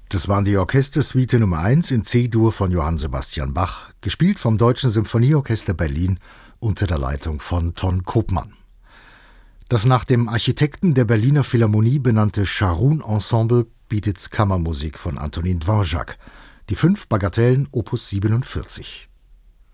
Das waren die Orchestersuite Nummer 1 in C-Dur von Johann Sebastian Bach, gespielt vom Deutschen Symphonieorchester Berlin unter der Leitung von Ton Koopman. Das nach dem Architekten der Berliner Philharmonie benannte Scharoun-Ensemble bietet Kammermusik von Antonin Dvorak, die 5 Bagatellen Opus 47.